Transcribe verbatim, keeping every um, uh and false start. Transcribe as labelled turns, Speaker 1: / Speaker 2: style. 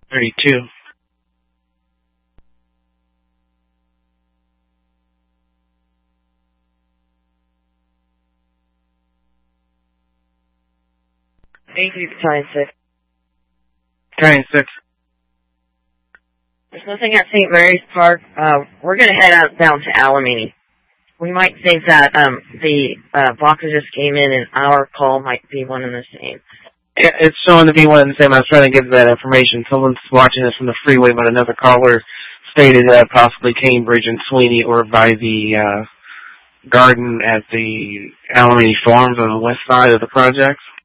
Speaker 1: thirty-two.
Speaker 2: Thank you, Battalion six.
Speaker 1: Battalion six.
Speaker 2: There's nothing at Saint Mary's Park. Uh, we're going to head out down to Alamany. We might think that um, the uh, boxes just came in and our call might be one and the same.
Speaker 1: Yeah, it's showing to be one and the same. I was trying to give that information. Someone's watching this from the freeway, but another caller stated uh, possibly Cambridge and Sweeney or by the uh, garden at the Alamany Farms on the west side of the project.